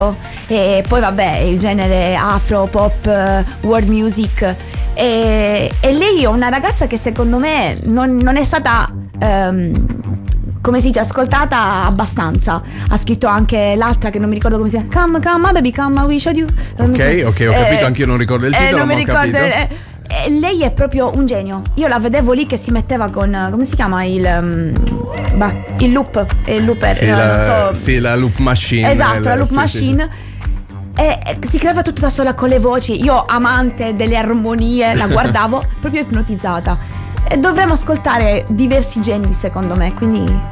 e poi vabbè il genere afro, pop, world music, e lei è una ragazza che secondo me non è stata come si dice, ascoltata abbastanza. Ha scritto anche l'altra che non mi ricordo come si chiama, Come baby come we showed you. Ok, ho capito, anch'io non ricordo il titolo, non ma mi ho ricordo, capito. lei è proprio un genio. Io la vedevo lì che si metteva con, come si chiama, il loop, il looper, Sì, sì, la loop machine. Esatto, la loop sì, machine. sì. E si creava tutto da sola con le voci. Io, amante delle armonie, la guardavo proprio ipnotizzata. E dovremmo ascoltare diversi generi secondo me, quindi